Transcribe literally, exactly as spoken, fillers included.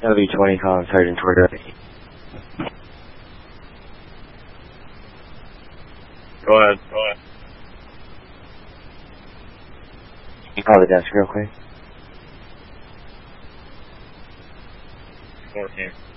W twenty calling Sergeant Twitter. Go ahead, go ahead. Can you call the desk real quick? fourteen.